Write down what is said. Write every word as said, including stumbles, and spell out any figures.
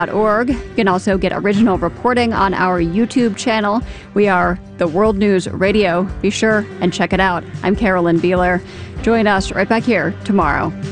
Org. You can also get original reporting on our YouTube channel. We are the World News Radio. Be sure and check it out. I'm Carolyn Beeler. Join us right back here tomorrow.